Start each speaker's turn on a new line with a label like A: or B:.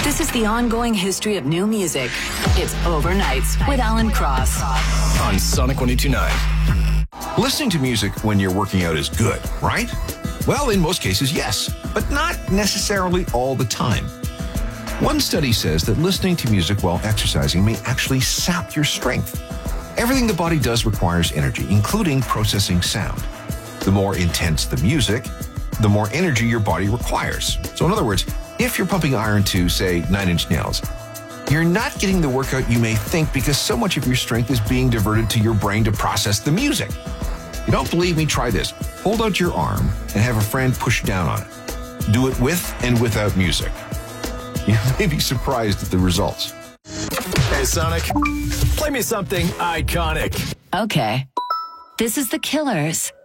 A: This is the ongoing history of new music. It's Overnights with Alan Cross
B: on Sonic 102.9.
C: Listening to music when you're working out is good, right? Well, in most cases, yes, but not necessarily all the time. One study says that listening to music while exercising may actually sap your strength. Everything the body does requires energy, including processing sound. The more intense the music, the more energy your body requires. So in other words, if you're pumping iron to, say, 9 Inch Nails, you're not getting the workout you may think because so much of your strength is being diverted to your brain to process the music. You don't believe me? Try this. Hold out your arm and have a friend push down on it. Do it with and without music. You may be surprised at the results.
B: Hey, Sonic, play me something iconic.
A: Okay. This is The Killers.